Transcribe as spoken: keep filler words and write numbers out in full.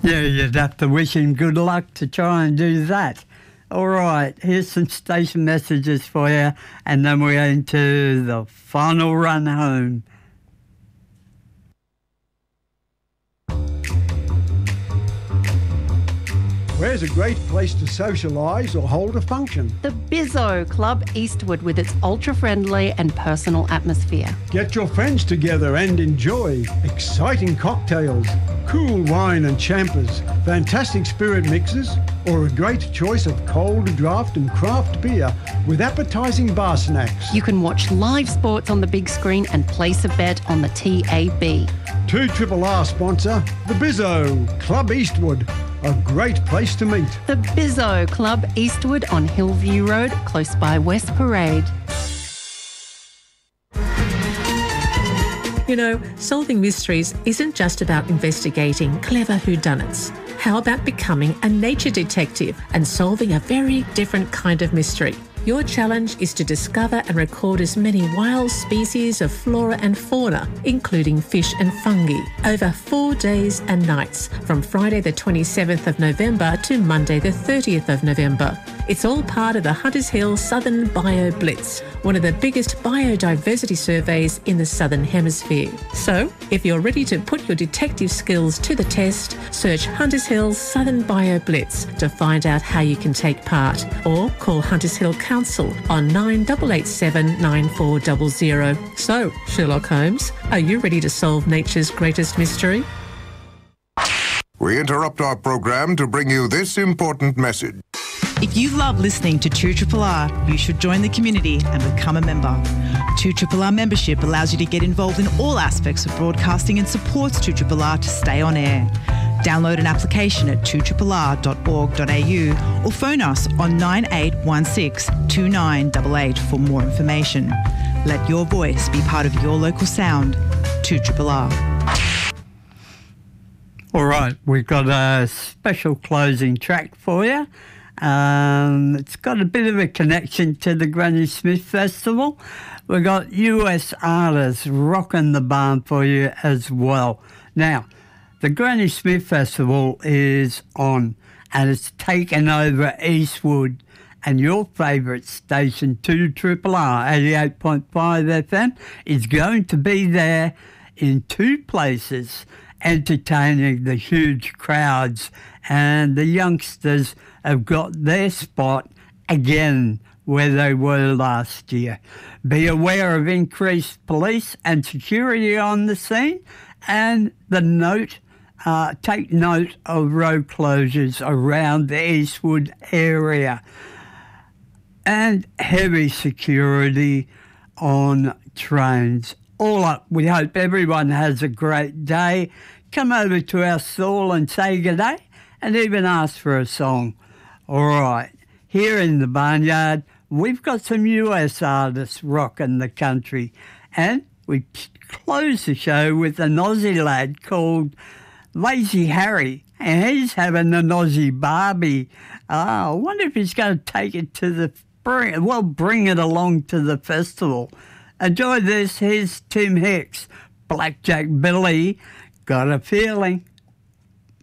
Yeah, you'd have to wish him good luck to try and do that. All right, here's some station messages for you, and then we're into the final run home. Where's a great place to socialise or hold a function? The Bizzo Club Eastwood with its ultra-friendly and personal atmosphere. Get your friends together and enjoy exciting cocktails, cool wine and champers, fantastic spirit mixes, or a great choice of cold draft and craft beer with appetising bar snacks. You can watch live sports on the big screen and place a bet on the T A B. two R R sponsor, the Bizzo Club Eastwood. A great place to meet. The Bizzo Club Eastwood on Hillview Road, close by West Parade. You know, solving mysteries isn't just about investigating clever whodunits. How about becoming a nature detective and solving a very different kind of mystery? Your challenge is to discover and record as many wild species of flora and fauna, including fish and fungi, over four days and nights, from Friday the twenty-seventh of November to Monday the thirtieth of November. It's all part of the Hunters Hill Southern Bio Blitz, one of the biggest biodiversity surveys in the Southern Hemisphere. So, if you're ready to put your detective skills to the test, search Hunters Hill Southern Bio Blitz to find out how you can take part, or call Hunters Hill Council on nine eight eight seven, nine four zero zero. So, Sherlock Holmes, are you ready to solve nature's greatest mystery? We interrupt our program to bring you this important message. If you love listening to two R R R, you should join the community and become a member. two R R R membership allows you to get involved in all aspects of broadcasting and supports two R R R to stay on air. Download an application at two R R R dot org dot A U or phone us on nine eight one six, two nine eight eight for more information. Let your voice be part of your local sound. two R R R. All right, we've got a special closing track for you. Um, it's got a bit of a connection to the Granny Smith Festival. We've got U S artists rocking the barn for you as well. Now, the Granny Smith Festival is on, and it's taken over Eastwood, and your favourite station, two R R R, eighty-eight point five F M, is going to be there in two places, entertaining the huge crowds, and the youngsters have got their spot again where they were last year. Be aware of increased police and security on the scene, and the note, uh, take note of road closures around the Eastwood area, and heavy security on trains. All up, we hope everyone has a great day. Come over to our stall and say good day, and even ask for a song. All right, here in the barnyard, we've got some U S artists rocking the country, and we close the show with an Aussie lad called Lazy Harry, and he's having an Aussie Barbie. Ah, I wonder if he's going to take it to the, bring, well, bring it along to the festival. Enjoy this. Here's Tim Hicks, Blackjack Billy, Got a Feeling.